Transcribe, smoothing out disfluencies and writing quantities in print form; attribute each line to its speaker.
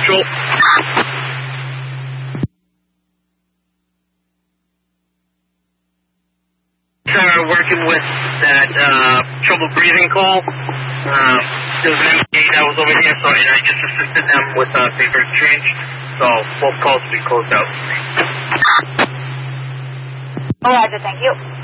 Speaker 1: Central. Working with that trouble breathing call. There was an MTA that was over here, so I just assisted them with paper exchange. So both calls will be closed out.
Speaker 2: Roger, thank you.